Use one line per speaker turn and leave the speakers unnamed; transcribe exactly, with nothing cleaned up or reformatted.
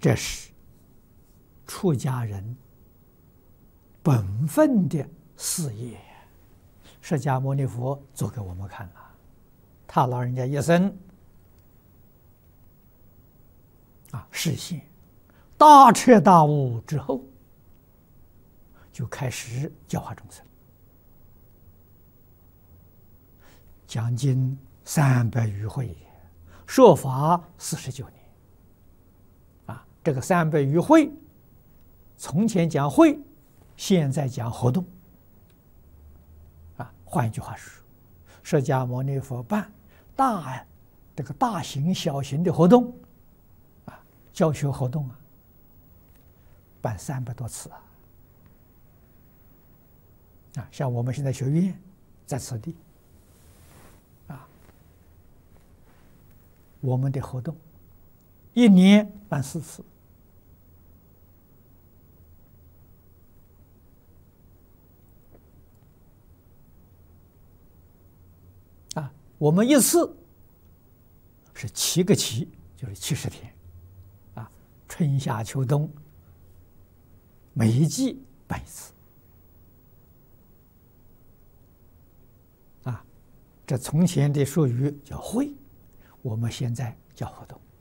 这是出家人本分的事业。释迦牟尼佛做给我们看了，他老人家一生啊示现大彻大悟之后，就开始教化众生，讲经三百余会，说法四十九年。啊，这个三百余会，从前讲会，现在讲活动。啊，换一句话说，释迦牟尼佛办大这个大型、小型的活动，啊，教学活动啊，办三百多次啊。啊，像我们现在学院在此地，啊，我们的活动一年办四次。啊，我们一次是七个期，就是七十天，啊，春夏秋冬每一季办一次。啊，这从前的术语叫会，我们现在叫活动。